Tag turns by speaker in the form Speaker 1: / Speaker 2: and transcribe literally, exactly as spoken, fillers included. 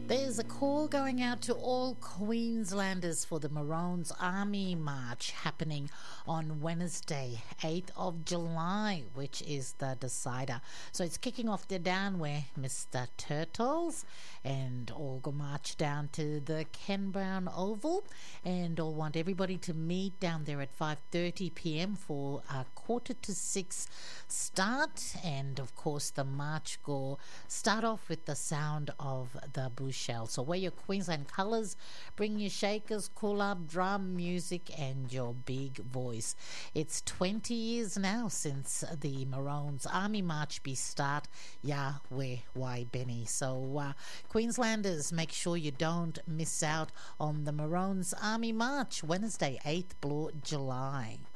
Speaker 1: There's a call going out to all Queenslanders for the Maroons Army March happening on Wednesday, eighth of July, which is the decider. So it's kicking off the down where Mister Turtles, and all go march down to the Ken Brown Oval, and I'll want everybody to meet down there at five thirty p m for a quarter to six start. And of course the march go start off with the sound of the bushel. So wear your Queensland colours, bring your shakers, cool up, drum music and your big voice. It's twenty years now since the Maroons Army March be start. Yeah, where, why, Benny? So uh, Queenslanders, make sure you don't miss out on the Maroons Army March, Wednesday, eighth of July.